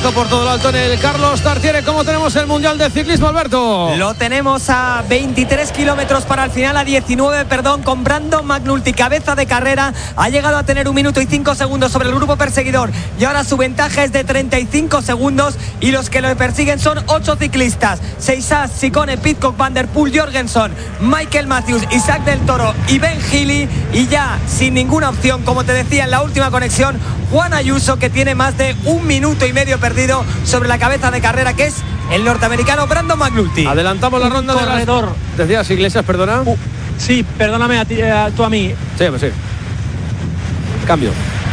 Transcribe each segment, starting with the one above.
baloncesto por todo lo alto en el Carlos Tartiere. ¿Cómo tenemos el Mundial de Ciclismo, Alberto? Lo tenemos a 23 kilómetros para el final, a 19, con Brandon McNulty, cabeza de carrera. Ha llegado a tener 1 minuto y 5 segundos sobre el grupo perseguidor y ahora su ventaja es de 35 segundos y los que lo persiguen son 8 ciclistas: Seisas, Sicone, Pidcock, Van der Poel, Jorgensen, Michael Matthews, Isaac del Toro y Ben Healy, y ya sin ninguna opción, como te decía en la última conexión, Juan Ayuso, que tiene más de 1 minuto y medio perdido sobre la cabeza de carrera, que es el norteamericano Brandon McNulty. Adelantamos la ronda de corredor. Decías, Iglesias, perdona. Sí, perdóname tú a mí. Sí, pues sí. Cambio.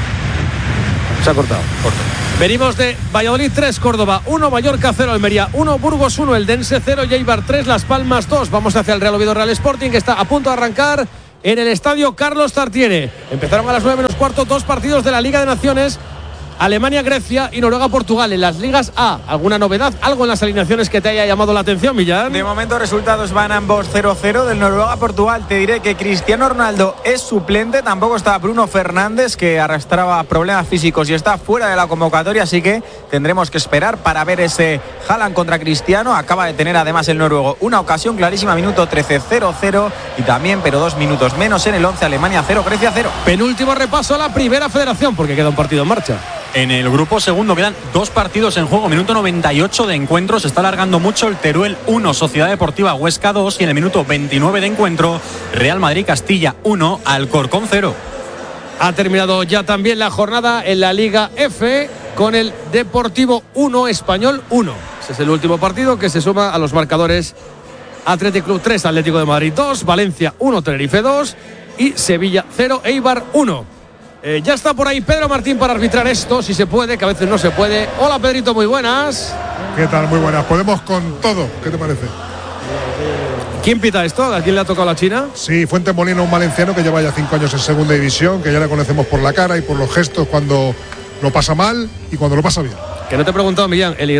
Se ha cortado. Venimos de Valladolid 3, Córdoba 1, Mallorca 0, Almería 1, Burgos 1, Eldense 0, Eibar 3, Las Palmas 2. Vamos hacia el Real Oviedo Real Sporting, que está a punto de arrancar en el estadio Carlos Tartiere. Empezaron a las 9 menos cuarto 2 partidos de la Liga de Naciones: Alemania, Grecia y Noruega, Portugal. En las ligas A, ¿alguna novedad? ¿Algo en las alineaciones que te haya llamado la atención, Millán? De momento resultados van ambos 0-0. Del Noruega, Portugal, te diré que Cristiano Ronaldo es suplente. Tampoco está Bruno Fernández, que arrastraba problemas físicos y está fuera de la convocatoria, así que tendremos que esperar para ver ese Haaland contra Cristiano. Acaba de tener además el noruego una ocasión clarísima, minuto 13, 0-0, y también, pero 2 minutos menos en el 11, Alemania 0, Grecia 0. Penúltimo repaso a la primera federación, porque queda un partido en marcha. En el grupo segundo quedan 2 partidos en juego, minuto 98 de encuentro, se está alargando mucho. El Teruel 1, Sociedad Deportiva Huesca 2, y en el minuto 29 de encuentro, Real Madrid Castilla 1, Alcorcón 0. Ha terminado ya también la jornada en la Liga F con el Deportivo 1, Español 1. Ese es el último partido que se suma a los marcadores: Athletic Club 3, Atlético de Madrid 2, Valencia 1, Tenerife 2 y Sevilla 0, Eibar 1. Ya está por ahí Pedro Martín para arbitrar esto, si se puede, que a veces no se puede. Hola, Pedrito, muy buenas. ¿Qué tal? Muy buenas. Podemos con todo. ¿Qué te parece? ¿Quién pita esto? ¿A quién le ha tocado la China? Sí, Fuentes Molina, un valenciano que lleva ya 5 años en segunda división, que ya le conocemos por la cara y por los gestos cuando lo pasa mal y cuando lo pasa bien. Que no te he preguntado, Millán, el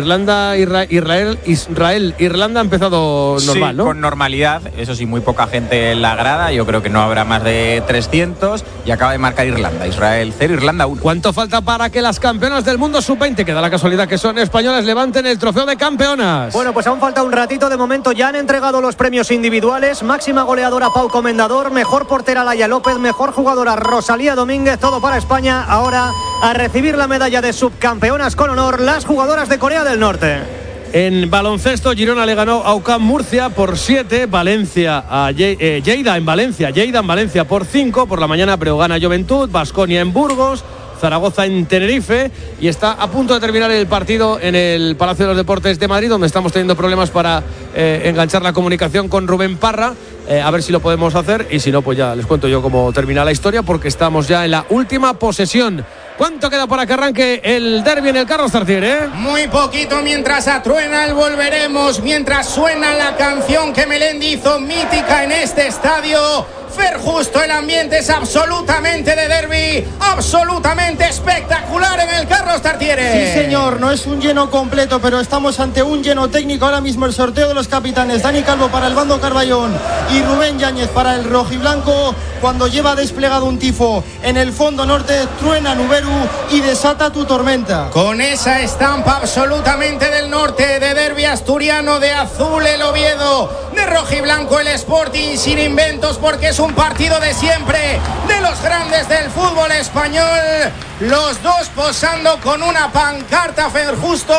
Irlanda ha empezado normal, sí, ¿no? Con normalidad, eso sí, muy poca gente en la grada, yo creo que no habrá más de 300, y acaba de marcar Irlanda, Israel 0, Irlanda 1. ¿Cuánto falta para que las campeonas del mundo sub-20, que da la casualidad que son españolas, levanten el trofeo de campeonas? Bueno, pues aún falta un ratito. De momento ya han entregado los premios individuales: máxima goleadora Pau Comendador, mejor portera Laia López, mejor jugadora Rosalía Domínguez, todo para España. Ahora a recibir la medalla de subcampeonas con honor las jugadoras de Corea del Norte. En baloncesto, Girona le ganó a UCAM Murcia por 7, Valencia a Lleida en Valencia por 5, por la mañana Breogán a Juventud, Baskonia en Burgos, Zaragoza en Tenerife, y está a punto de terminar el partido en el Palacio de los Deportes de Madrid, donde estamos teniendo problemas para enganchar la comunicación con Rubén Parra. A ver si lo podemos hacer, y si no, pues ya les cuento yo cómo termina la historia, porque estamos ya en la última posesión. ¿Cuánto queda para que arranque el derbi en el Carlos Tartiere? Muy poquito, mientras atruena el volveremos, mientras suena la canción que Melendi hizo mítica en este estadio. Fer Justo, el ambiente es absolutamente de derbi, absolutamente espectacular en el Carlos Tartiere. Sí, señor, no es un lleno completo, pero estamos ante un lleno técnico. Ahora mismo el sorteo de los capitanes: Dani Calvo para el bando Carballón y Rubén Yáñez para el rojiblanco. Cuando lleva desplegado un tifo en el fondo norte, truena Nuberu y desata tu tormenta. Con esa estampa absolutamente del norte, de derbi asturiano, de azul el Oviedo, de rojiblanco el Sporting, sin inventos, porque es un partido de siempre, de los grandes del fútbol español. Los dos posando con una pancarta, Fer Justo,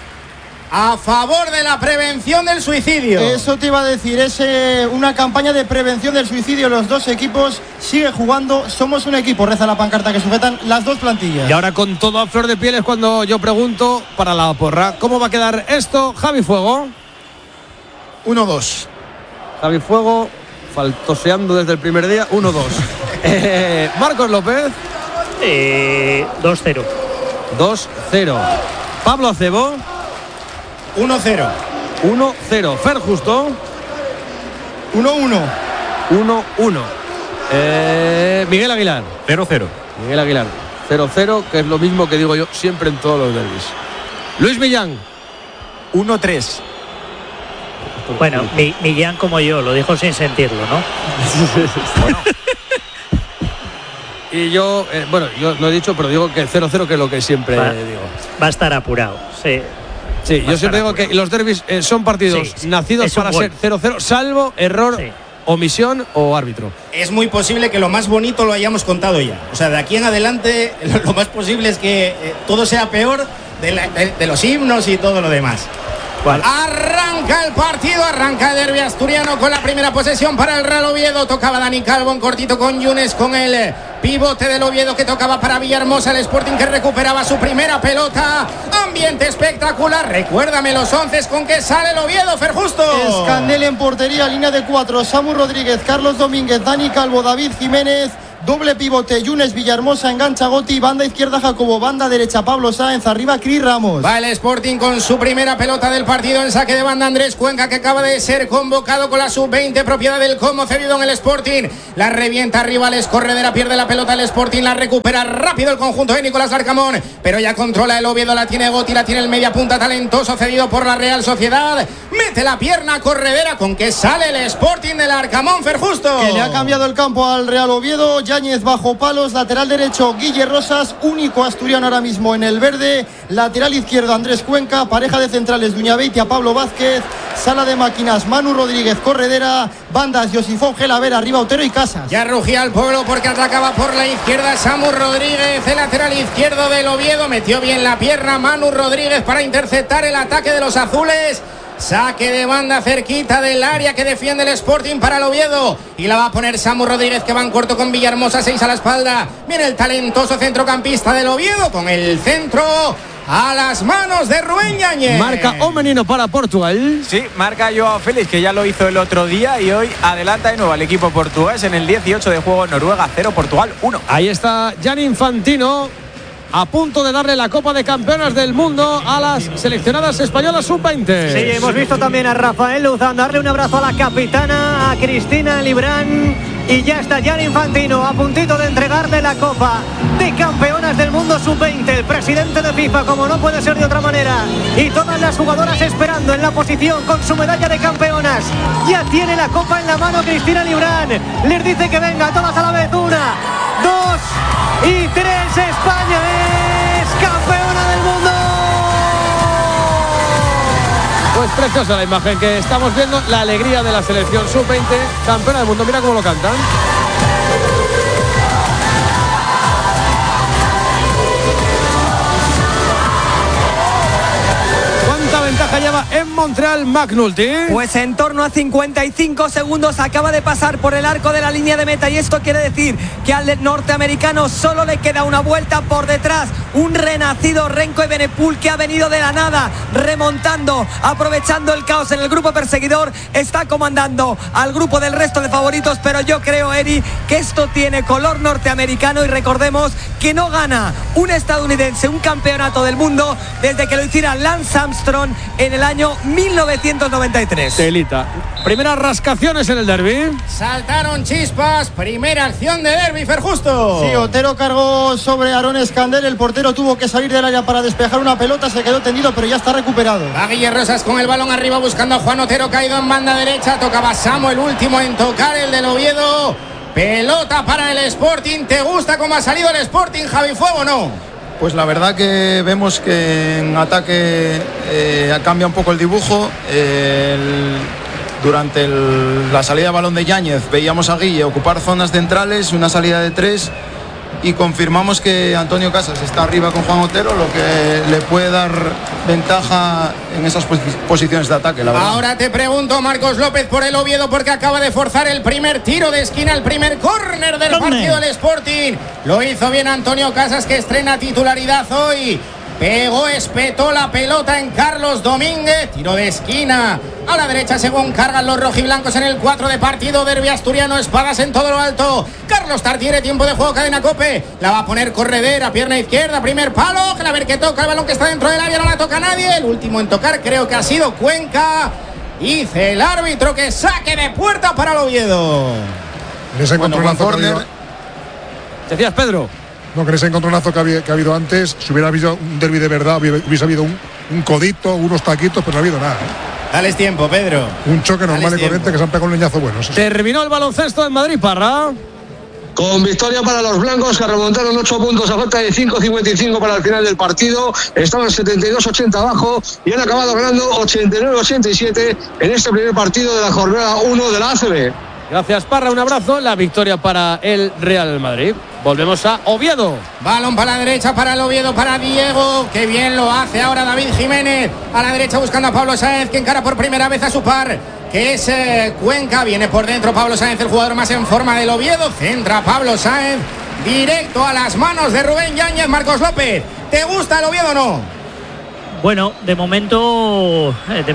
a favor de la prevención del suicidio. Eso te iba a decir, es una campaña de prevención del suicidio. Los dos equipos siguen jugando, somos un equipo, reza la pancarta que sujetan las dos plantillas. Y ahora, con todo a flor de piel, es cuando yo pregunto para la porra: ¿cómo va a quedar esto, Javi Fuego? 1-2. Javi Fuego, faltoseando desde el primer día, 1-2. Marcos López. 2-0. 2-0. Pablo Acebo. 1-0. 1-0. Fer Justo. 1-1. 1-1. Miguel Aguilar. 0-0. Miguel Aguilar. 0-0, que es lo mismo que digo yo siempre en todos los derbis. Luis Millán. 1-3. Bueno, Millán, como yo, lo dijo sin sentirlo, ¿no? Bueno. Y yo, yo no he dicho, pero digo que 0-0, que es lo que siempre digo. Va a estar apurado, sí. Sí, yo siempre digo que los derbis son partidos nacidos para ser 0-0, salvo error, omisión o árbitro. Es muy posible que lo más bonito lo hayamos contado ya. O sea, de aquí en adelante lo más posible es que todo sea peor de los himnos y todo lo demás. ¿Cuál? Arranca el partido, arranca el derbi asturiano con la primera posesión para el Real Oviedo. Tocaba Dani Calvo en cortito con Yunes, con el pivote del Oviedo que tocaba para Villahermosa. El Sporting que recuperaba su primera pelota. Ambiente espectacular. Recuérdame los 11 con que sale el Oviedo, Fer Justo. Escandel en portería, línea de 4. Samu Rodríguez, Carlos Domínguez, Dani Calvo, David Jiménez. Doble pivote, Yunes, Villahermosa, engancha Goti, banda izquierda Jacobo, banda derecha Pablo Sáenz, arriba Cris Ramos. Va el Sporting con su primera pelota del partido en saque de banda. Andrés Cuenca, que acaba de ser convocado con la sub-20, propiedad del Como cedido en el Sporting. La revienta arriba, Les Corredera, pierde la pelota el Sporting, la recupera rápido el conjunto de Nicolás Larcamón, pero ya controla el Oviedo, la tiene Goti, la tiene el media punta talentoso cedido por la Real Sociedad. Mete la pierna Corredera, con que sale el Sporting del Arcamón, Fer Justo. Que le ha cambiado el campo al Real Oviedo. Yáñez bajo palos, lateral derecho Guille Rosas, único asturiano ahora mismo en el verde. Lateral izquierdo Andrés Cuenca, pareja de centrales Duñabeitia, Pablo Vázquez, sala de máquinas Manu Rodríguez, Corredera, bandas Josifón Gelavera, arriba Otero y Casas. Ya rugía el pueblo porque atacaba por la izquierda Samu Rodríguez, el lateral izquierdo del Oviedo, metió bien la pierna Manu Rodríguez para interceptar el ataque de los azules. Saque de banda cerquita del área que defiende el Sporting para el Oviedo. Y la va a poner Samu Rodríguez, que va en corto con Villahermosa, 6 a la espalda. Viene el talentoso centrocampista del Oviedo con el centro a las manos de Rubén Yáñez. Marca Omenino para Portugal. Sí, marca Joao Félix, que ya lo hizo el otro día y hoy adelanta de nuevo al equipo portugués en el 18 de juego. Noruega 0, Portugal 1. Ahí está Gianni Infantino, a punto de darle la Copa de Campeonas del Mundo a las seleccionadas españolas sub-20. Sí, hemos visto también a Rafael Luzán darle un abrazo a la capitana, a Cristina Librán, y ya está Gianni Infantino a puntito de entregarle la Copa de Campeonas del Mundo sub-20. El presidente de FIFA, como no puede ser de otra manera, y todas las jugadoras esperando en la posición con su medalla de campeonas. Ya tiene la Copa en la mano Cristina Librán. Les dice que venga todas a la vez. 1, 2 y 3. España es campeona del mundo. Pues preciosa la imagen que estamos viendo, la alegría de la selección sub-20, campeona del mundo. Mira cómo lo cantan. ¿Cuánta ventaja lleva en Montreal McNulty? Pues en torno a 55 segundos. Acaba de pasar por el arco de la línea de meta, y esto quiere decir que al norteamericano solo le queda una vuelta por detrás. Un renacido Renko Evenepoel, que ha venido de la nada, remontando, aprovechando el caos en el grupo perseguidor, está comandando al grupo del resto de favoritos. Pero yo creo, Eri, que esto tiene color norteamericano, y recordemos que no gana un estadounidense un campeonato del mundo desde que lo hiciera Lance Armstrong en el año 1993. Telita. Primeras rascaciones en el derbi. Saltaron chispas, primera acción de derbi, Fer Justo. Sí, Otero cargó sobre Aaron Escandel, el portero tuvo que salir del área para despejar una pelota, se quedó tendido, pero ya está recuperado. Va Guille Rosas con el balón arriba buscando a Juan Otero, caído en banda derecha, tocaba Samo, el último en tocar, el del Oviedo. Pelota para el Sporting. ¿Te gusta cómo ha salido el Sporting, Javi Fuego, o no? Pues la verdad que vemos que en ataque cambia un poco el dibujo. Durante la salida de balón de Yáñez veíamos a Guille ocupar zonas centrales, una salida de 3, y confirmamos que Antonio Casas está arriba con Juan Otero, lo que le puede dar ventaja en esas posiciones de ataque, la verdad. Ahora te pregunto, Marcos López, por el Oviedo, porque acaba de forzar el primer tiro de esquina, el primer córner del partido del Sporting. Lo hizo bien Antonio Casas, que estrena titularidad hoy. Pegó, espetó la pelota en Carlos Domínguez. Tiro de esquina a la derecha según cargan los rojiblancos en el 4 de partido. Derbi asturiano, espadas en todo lo alto. Carlos Tartiere, tiempo de juego, cadena Cope. La va a poner Corredera, pierna izquierda, primer palo. A ver qué toca, el balón que está dentro del área, no la toca nadie. El último en tocar creo que ha sido Cuenca. Dice el árbitro que saque de puerta para el Oviedo. En ese encontronazo Decías, Pedro. No, que en ese encontronazo que ha habido antes, si hubiera habido un derbi de verdad, hubiese habido un codito, unos taquitos, pero no ha habido nada. Dales tiempo, Pedro. Un choque normal y corriente, que se han pegado un leñazo bueno. Terminó el baloncesto en Madrid, Parra. con victoria para los blancos, que remontaron 8 puntos a falta de 5.55 para el final del partido. Estaban 72-80 abajo y han acabado ganando 89-87 en este primer partido de la jornada 1 de la ACB. Gracias, Parra, un abrazo. La victoria para el Real Madrid. Volvemos a Oviedo. Balón para la derecha para el Oviedo, para Diego. Qué bien lo hace ahora David Jiménez. A la derecha buscando a Pablo Sáenz, que encara por primera vez a su par, que es Cuenca. Viene por dentro Pablo Sáenz, el jugador más en forma del Oviedo. Centra Pablo Sáenz directo a las manos de Rubén Yáñez. Marcos López, ¿te gusta el Oviedo o no? Bueno, de momento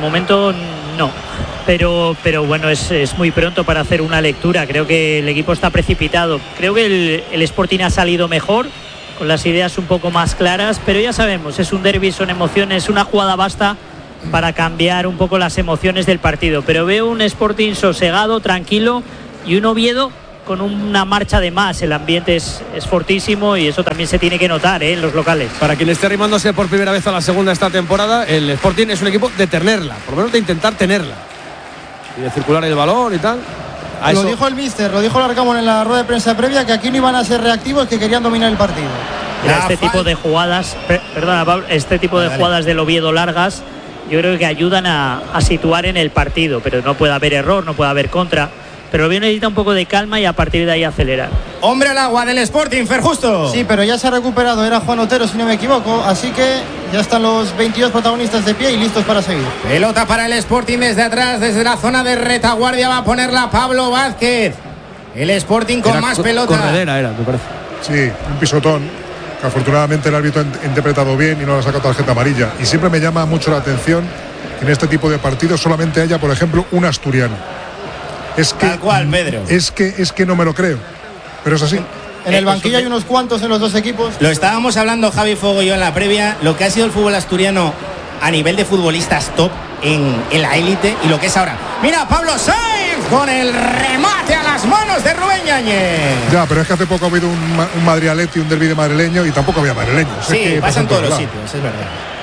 no. Pero bueno, es muy pronto para hacer una lectura. Creo que el equipo está precipitado. Creo que el Sporting ha salido mejor, con las ideas un poco más claras, pero ya sabemos, es un derbi, son emociones, una jugada basta para cambiar un poco las emociones del partido. Pero veo un Sporting sosegado, tranquilo, y un Oviedo con una marcha de más. El ambiente es fortísimo y eso también se tiene que notar en los locales. Para quien esté arrimándose por primera vez a la segunda esta temporada, el Sporting es un equipo de tenerla, por lo menos de intentar tenerla y de circular el balón y tal. Lo dijo el míster, lo dijo Larcamón en la rueda de prensa previa, que aquí no iban a ser reactivos, que querían dominar el partido. Este tipo de jugadas, perdona Pablo, este tipo de jugadas del Oviedo largas, yo creo que ayudan a situar en el partido, pero no puede haber error, no puede haber contra. Pero bien, necesita un poco de calma y a partir de ahí acelerar. Hombre al agua del Sporting, Fer Justo. Sí, pero ya se ha recuperado, era Juan Otero si no me equivoco, así que ya están los 22 protagonistas de pie y listos para seguir. Pelota para el Sporting desde atrás, desde la zona de retaguardia va a ponerla Pablo Vázquez. El Sporting con más pelota. Corredera era, me parece. Sí, un pisotón que afortunadamente el árbitro ha interpretado bien y no le ha sacado tarjeta amarilla. Y siempre me llama mucho la atención que en este tipo de partidos solamente haya, por ejemplo, un asturiano. Es que, tal cual, Pedro. Es que no me lo creo, pero es así. En el banquillo hay unos cuantos en los dos equipos. Lo estábamos hablando Javi Fuego y yo en la previa, lo que ha sido el fútbol asturiano a nivel de futbolistas top en la élite y lo que es ahora. Mira, Pablo Sáenz con el remate a las manos de Rubén Yáñez. Ya, pero es que hace poco ha habido un Madrid-Atleti, un derbi de madrileño y tampoco había madrileños. Sí, es que pasa en todos los sitios, es verdad.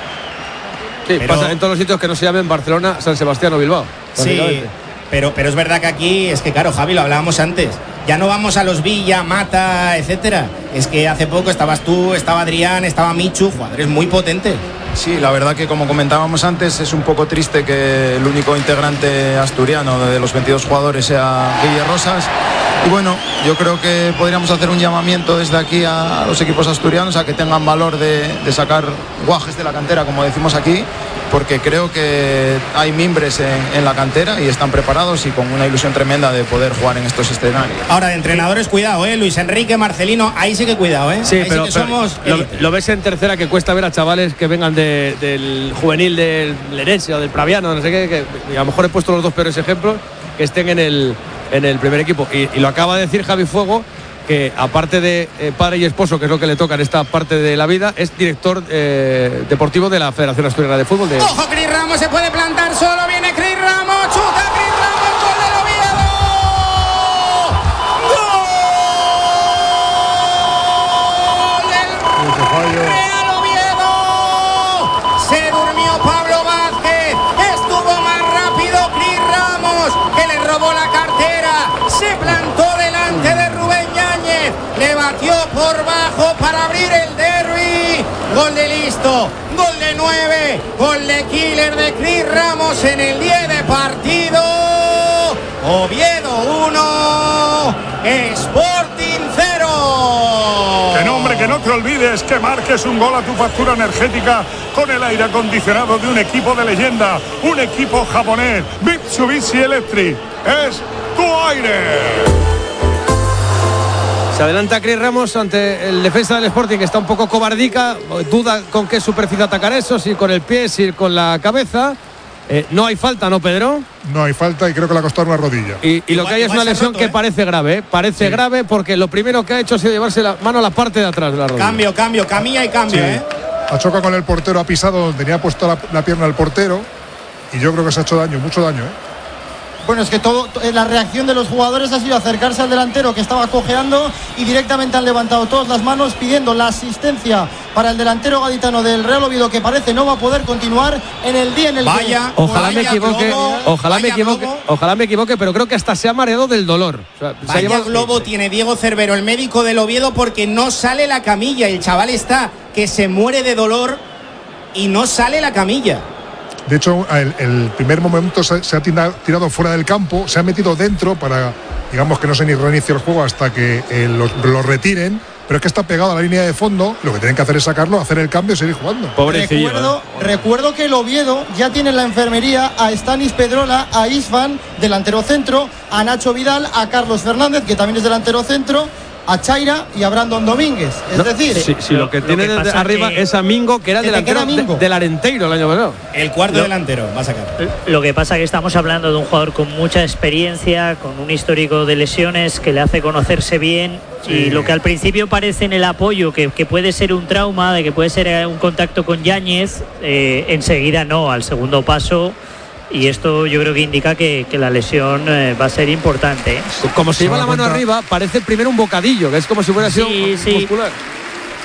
Sí, pasa en todos los sitios que no se llamen Barcelona, San Sebastián o Bilbao. Sí. Pero es verdad que aquí, es que claro, Javi, lo hablábamos antes, ya no vamos a los Villa, Mata, etcétera. Es que hace poco estabas tú, estaba Adrián, estaba Michu, jugadores muy potentes. Sí, la verdad que como comentábamos antes, es un poco triste que el único integrante asturiano de los 22 jugadores sea Guille Rosas. Y bueno, yo creo que podríamos hacer un llamamiento desde aquí a los equipos asturianos a que tengan valor de sacar guajes de la cantera, como decimos aquí, porque creo que hay mimbres en la cantera y están preparados y con una ilusión tremenda de poder jugar en estos escenarios. Ahora, de entrenadores, cuidado, Luis Enrique, Marcelino, ahí sí que cuidado, Sí, ahí pero, sí que somos lo ves en tercera, que cuesta ver a chavales que vengan del juvenil del Lerense o del Praviano, no sé qué, que a lo mejor he puesto los dos peores ejemplos, que estén en el primer equipo. Y lo acaba de decir Javi Fuego, que aparte de padre y esposo, que es lo que le toca en esta parte de la vida, es director deportivo de la Federación Asturiana de Fútbol. Ojo, Cris Ramos se puede plantar solo, viene Cris Ramos, chuta Cris Ramos, gol del Oviedo. ¡Gol del Real Oviedo! Se durmió Pablo Vázquez, estuvo más rápido Cris Ramos, que le robó la cartera, se plantó delante de Rubén Yáñez, le batió por bajo para abrir el derbi. Gol de listo, gol de 9, gol de killer de Cris Ramos en el 10 de partido. Oviedo 1, Sporting 0. Que nombre, que no te olvides que marques un gol a tu factura energética con el aire acondicionado de un equipo de leyenda, un equipo japonés, Mitsubishi Electric. Es tu aire. Se adelanta Cris Ramos ante el defensa del Sporting, que está un poco cobardica, duda con qué superficie atacar eso, si con el pie, si con la cabeza. No hay falta, ¿no, Pedro? No hay falta y creo que le ha costado una rodilla. Y lo que hay es una lesión que parece grave, Parece grave porque lo primero que ha hecho ha sido llevarse la mano a la parte de atrás de la rodilla. Cambio, camilla y cambio, Ha chocado con el portero, ha pisado donde tenía puesto la pierna al portero y yo creo que se ha hecho daño, mucho daño, Bueno, es que la reacción de los jugadores ha sido acercarse al delantero que estaba cojeando y directamente han levantado todas las manos pidiendo la asistencia para el delantero gaditano del Real Oviedo, que parece no va a poder continuar en el día en el que... Ojalá me equivoque, pero creo que hasta se ha mareado del dolor. O sea, vaya globo tiene Diego Cervero, el médico del Oviedo, porque no sale la camilla. El chaval está que se muere de dolor y no sale la camilla. De hecho, el primer momento se ha tirado fuera del campo, se ha metido dentro para, digamos, que no se ni reinicie el juego hasta que lo retiren, pero es que está pegado a la línea de fondo. Lo que tienen que hacer es sacarlo, hacer el cambio y seguir jugando. Pobrecillo. Recuerdo que el Oviedo ya tiene en la enfermería a Stanis Pedrola, a Isvan, delantero centro, a Nacho Vidal, a Carlos Fernández, que también es delantero centro, a Chaira y a Brandon Domínguez. Es decir, lo que tiene desde arriba es a Mingo, que era delantero del Arenteiro el año pasado. El cuarto delantero va a sacar. Lo que pasa es que estamos hablando de un jugador con mucha experiencia, con un histórico de lesiones que le hace conocerse bien. Sí. Y lo que al principio parece en el apoyo que puede ser un trauma, de que puede ser un contacto con Yáñez, enseguida no, al segundo paso. Y esto yo creo que indica que la lesión va a ser importante. Como se lleva la mano arriba, parece primero un bocadillo, que es como si hubiera sido muscular.